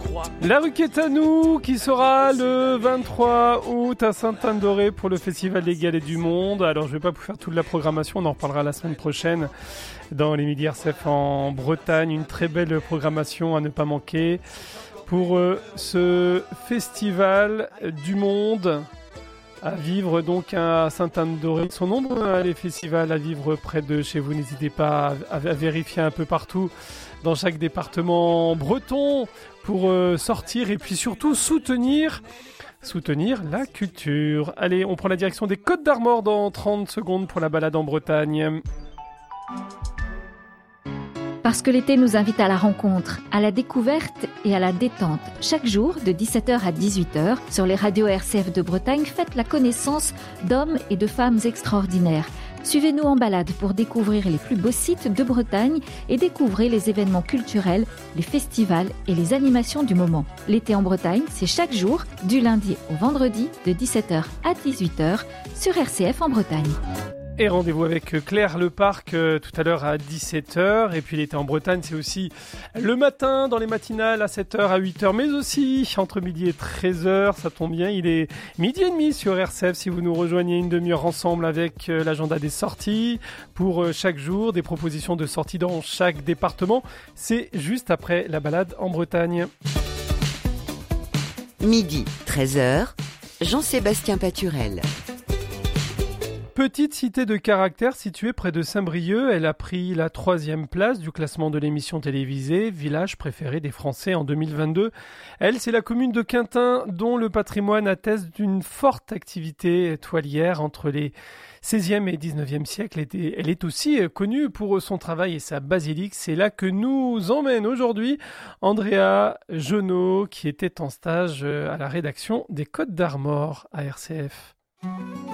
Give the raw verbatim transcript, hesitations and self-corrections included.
La Ruquette à nous qui sera le vingt-trois août à Sainte-Anne-d'Auray pour le Festival des Galets du Monde. Alors je vais pas vous faire toute la programmation, on en reparlera la semaine prochaine dans les Midi R C F en Bretagne. Une très belle programmation à ne pas manquer pour euh, ce Festival du Monde à vivre donc à Sainte-Anne-d'Auray. Ils sont nombreux hein, les festivals à vivre près de chez vous. N'hésitez pas à, à, à vérifier un peu partout dans chaque département breton pour euh, sortir et puis surtout soutenir, soutenir la culture. Allez, on prend la direction des Côtes d'Armor dans trente secondes pour la balade en Bretagne. Parce que l'été nous invite à la rencontre, à la découverte et à la détente. Chaque jour, de dix-sept heures à dix-huit heures, sur les radios R C F de Bretagne, faites la connaissance d'hommes et de femmes extraordinaires. Suivez-nous en balade pour découvrir les plus beaux sites de Bretagne et découvrez les événements culturels, les festivals et les animations du moment. L'été en Bretagne, c'est chaque jour, du lundi au vendredi, de dix-sept heures à dix-huit heures, sur R C F en Bretagne. Et rendez-vous avec Claire Leparc euh, tout à l'heure à dix-sept heures. Et puis l'été en Bretagne, c'est aussi le matin dans les matinales à sept heures, à huit heures, mais aussi entre midi et treize heures. Ça tombe bien, il est midi et demi sur R C F si vous nous rejoignez une demi-heure ensemble avec euh, l'agenda des sorties pour euh, chaque jour, des propositions de sorties dans chaque département. C'est juste après la balade en Bretagne. Midi, treize heures, Jean-Sébastien Paturel. Petite cité de caractère située près de Saint-Brieuc, elle a pris la troisième place du classement de l'émission télévisée Village préféré des Français en deux mille vingt-deux. Elle, c'est la commune de Quintin dont le patrimoine atteste d'une forte activité toilière entre les seizième et dix-neuvième siècle. Elle est aussi connue pour son travail et sa basilique. C'est là que nous emmène aujourd'hui Andrea Genot qui était en stage à la rédaction des Côtes d'Armor à R C F.